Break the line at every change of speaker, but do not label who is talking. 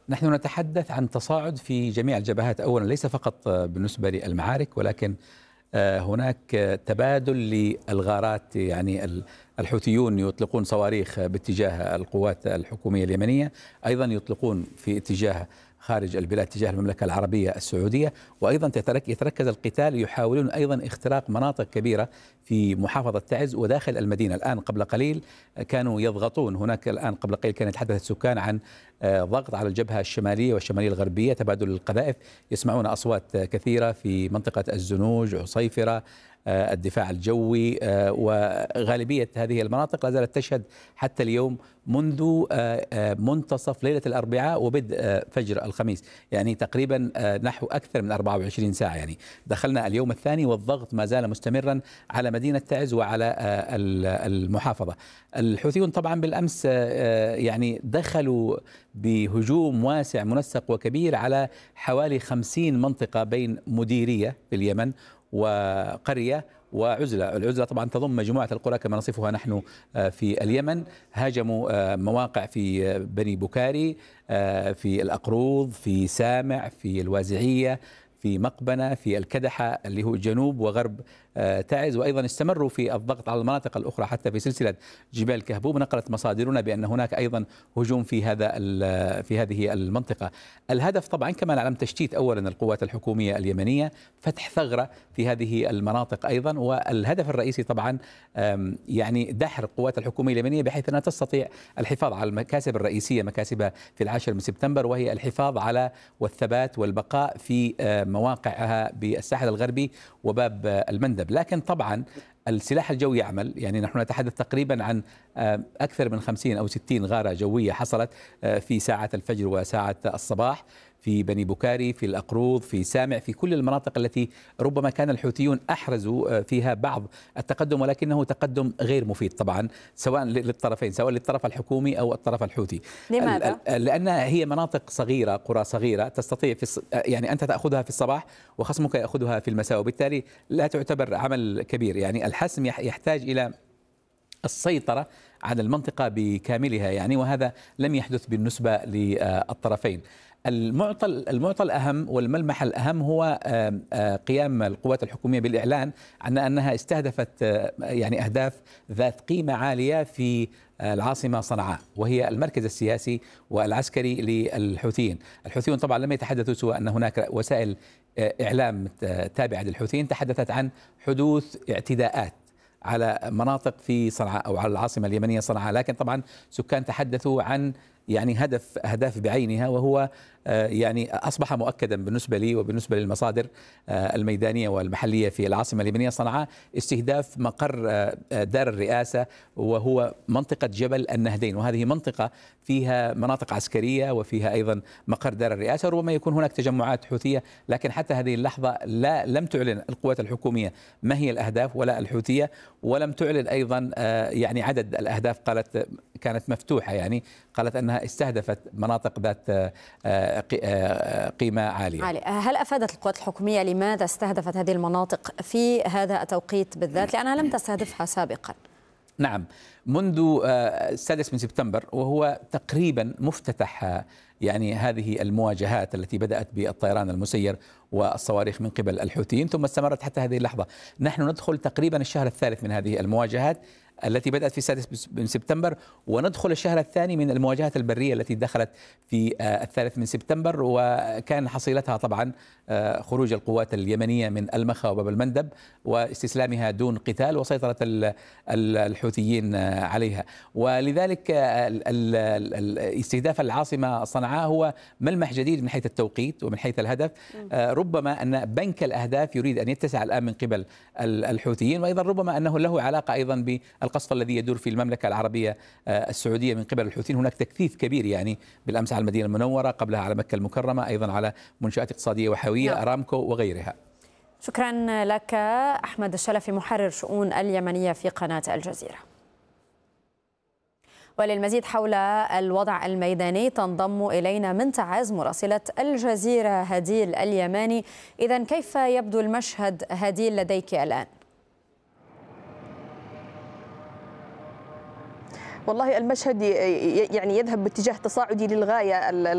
نحن نتحدث عن تصاعد في جميع الجبهات، أولا ليس فقط بالنسبة للمعارك، ولكن هناك تبادل للغارات. يعني الحوثيون يطلقون صواريخ باتجاه القوات الحكومية اليمنية، أيضا يطلقون في اتجاه خارج البلاد تجاه المملكة العربية السعودية، وأيضا يتركز القتال، يحاولون أيضا اختراق مناطق كبيرة في محافظة تعز وداخل المدينة. الآن قبل قليل كانوا يضغطون هناك، الآن قبل قليل كان يتحدث السكان عن ضغط على الجبهة الشمالية والشمالية الغربية، تبادل القذائف، يسمعون أصوات كثيرة في منطقة الزنوج، عصيفرة، الدفاع الجوي، وغالبية هذه المناطق لا زالت تشهد حتى اليوم منذ منتصف ليلة الأربعاء وبدء فجر الخميس، يعني تقريبا نحو أكثر من 24 ساعة. يعني دخلنا اليوم الثاني والضغط ما زال مستمرا على مدينة تعز وعلى المحافظة. الحوثيون طبعا بالأمس يعني دخلوا بهجوم واسع منسق وكبير على حوالي 50 منطقة بين مديرية في اليمن وقرية وعزلة. العزلة طبعا تضم مجموعة القرى كما نصفها نحن في اليمن. هاجموا مواقع في بني بكاري، في الأقروض، في سامع، في الوازعية، في مقبنة، في الكدحة اللي هو جنوب وغرب تعز، وأيضا استمروا في الضغط على المناطق الأخرى حتى في سلسلة جبال كهبوب. نقلت مصادرنا بأن هناك أيضا هجوم في هذه المنطقة. الهدف طبعا كما نعلم تشتيت أولا القوات الحكومية اليمنية، فتح ثغرة في هذه المناطق أيضا، والهدف الرئيسي طبعا يعني دحر القوات الحكومية اليمنية بحيث أنها تستطيع الحفاظ على المكاسب الرئيسية، مكاسبها في 10 من سبتمبر، وهي الحفاظ على والثبات والبقاء في مواقعها بالساحل الغربي وباب المندب. لكن طبعا السلاح الجوي يعمل، يعني نحن نتحدث تقريبا عن أكثر من 50 أو 60 غارة جوية حصلت في ساعة الفجر وساعة الصباح، في بني بكاري، في الأقروض، في سامع، في كل المناطق التي ربما كان الحوثيون أحرزوا فيها بعض التقدم، ولكنه تقدم غير مفيد طبعا سواء للطرفين، سواء للطرف الحكومي أو الطرف الحوثي.
لماذا؟
لأنها هي مناطق صغيرة، قرى صغيرة، تستطيع يعني أنت تأخذها في الصباح وخصمك يأخذها في المساء، وبالتالي لا تعتبر عمل كبير. يعني الحسم يحتاج إلى السيطرة على المنطقة بكاملها، يعني وهذا لم يحدث بالنسبة للطرفين. المعطى الأهم والملمح الأهم هو قيام القوات الحكومية بالإعلان عن أنها استهدفت يعني أهداف ذات قيمة عالية في العاصمة صنعاء، وهي المركز السياسي والعسكري للحوثيين. الحوثيون طبعا لم يتحدثوا سوى أن هناك وسائل إعلام تابعة للحوثيين تحدثت عن حدوث اعتداءات على مناطق في صنعاء أو على العاصمة اليمنية صنعاء، لكن طبعا سكان تحدثوا عن يعني أهداف بعينها، وهو يعني أصبح مؤكدا بالنسبة لي وبالنسبة للمصادر الميدانية والمحلية في العاصمة اليمنية صنعاء استهداف مقر دار الرئاسة، وهو منطقة جبل النهدين، وهذه منطقة فيها مناطق عسكرية وفيها أيضا مقر دار الرئاسة. ربما يكون هناك تجمعات حوثية، لكن حتى هذه اللحظة لم تعلن القوات الحكومية ما هي الأهداف ولا الحوثية، ولم تعلن أيضا يعني عدد الأهداف. قالت كانت مفتوحة، يعني قالت أنها استهدفت مناطق ذات قيمة عالية.
هل أفادت القوات الحكومية لماذا استهدفت هذه المناطق في هذا التوقيت بالذات، لأنها لم تستهدفها سابقا؟
نعم، منذ 6 من سبتمبر وهو تقريبا مفتتح يعني هذه المواجهات التي بدأت بالطيران المسير والصواريخ من قبل الحوثيين، ثم استمرت حتى هذه اللحظة. نحن ندخل تقريبا الشهر الثالث من هذه المواجهات التي بدأت في 6 من سبتمبر، وندخل الشهر الثاني من المواجهات البرية التي دخلت في 3 من سبتمبر، وكان حصيلتها طبعا خروج القوات اليمنية من المخا وباب المندب واستسلامها دون قتال وسيطرة الحوثيين عليها. ولذلك استهداف العاصمة صنعاء هو ملمح جديد من حيث التوقيت ومن حيث الهدف. ربما أن بنك الأهداف يريد أن يتسع الآن من قبل الحوثيين، وأيضا ربما أنه له علاقة أيضا بالقصف الذي يدور في المملكة العربية السعودية من قبل الحوثيين. هناك تكثيف كبير يعني بالأمس على المدينة المنورة، قبلها على مكة المكرمة، أيضا على منشآت اقتصادية وحيوية أرامكو وغيرها.
شكرا لك أحمد الشلفي، محرر شؤون اليمنية في قناة الجزيرة. وللمزيد حول الوضع الميداني تنضم إلينا من تعز مراسلة الجزيرة هديل اليماني. إذن كيف يبدو المشهد هديل لديك الآن؟
والله المشهد يعني يذهب باتجاه تصاعدي للغاية.